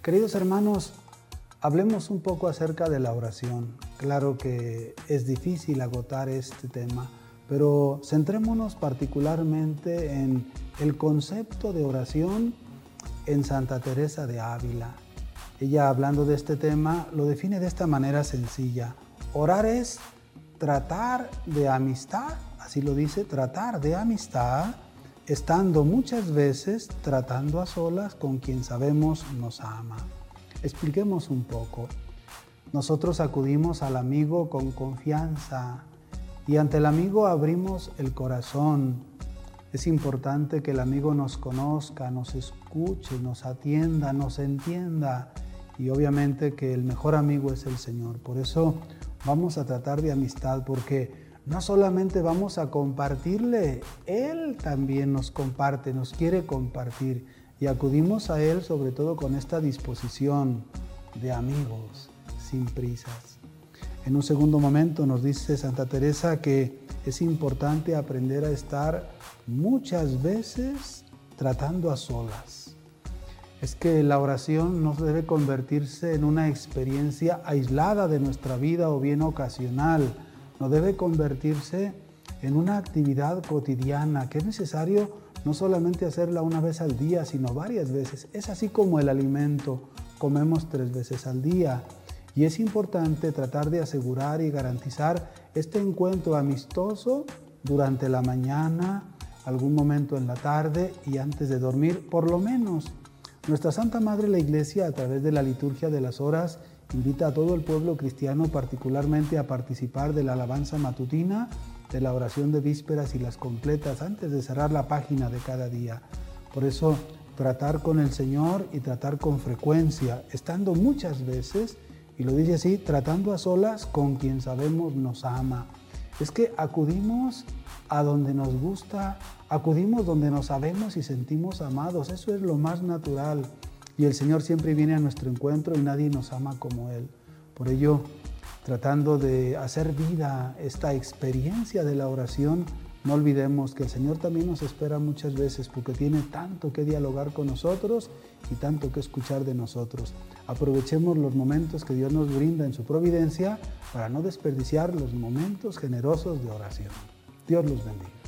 Queridos hermanos, hablemos un poco acerca de la oración. Claro que es difícil agotar este tema, pero centrémonos particularmente en el concepto de oración en Santa Teresa de Ávila. Ella, hablando de este tema, lo define de esta manera sencilla. Orar es tratar de amistad, así lo dice, tratar de amistad, estando muchas veces tratando a solas con quien sabemos nos ama. Expliquemos un poco. Nosotros acudimos al amigo con confianza y ante el amigo abrimos el corazón. Es importante que el amigo nos conozca, nos escuche, nos atienda, nos entienda y obviamente que el mejor amigo es el Señor. Por eso vamos a tratar de amistad, porque no solamente vamos a compartirle, Él también nos comparte, nos quiere compartir y acudimos a Él sobre todo con esta disposición de amigos, sin prisas. En un segundo momento nos dice Santa Teresa que es importante aprender a estar muchas veces tratando a solas. Es que la oración no debe convertirse en una experiencia aislada de nuestra vida o bien ocasional. No debe convertirse en una actividad cotidiana que es necesario no solamente hacerla una vez al día, sino varias veces. Es así como el alimento, comemos 3 veces al día. Y es importante tratar de asegurar y garantizar este encuentro amistoso durante la mañana, algún momento en la tarde y antes de dormir, por lo menos. Nuestra Santa Madre la Iglesia, a través de la liturgia de las horas, invita a todo el pueblo cristiano particularmente a participar de la alabanza matutina, de la oración de vísperas y las completas antes de cerrar la página de cada día. Por eso, tratar con el Señor y tratar con frecuencia, estando muchas veces, y lo dice así, tratando a solas con quien sabemos nos ama. Es que acudimos a donde nos gusta, acudimos donde nos sabemos y sentimos amados. Eso es lo más natural. Y el Señor siempre viene a nuestro encuentro y nadie nos ama como Él. Por ello, tratando de hacer vida esta experiencia de la oración, no olvidemos que el Señor también nos espera muchas veces porque tiene tanto que dialogar con nosotros y tanto que escuchar de nosotros. Aprovechemos los momentos que Dios nos brinda en su providencia para no desperdiciar los momentos generosos de oración. Dios los bendiga.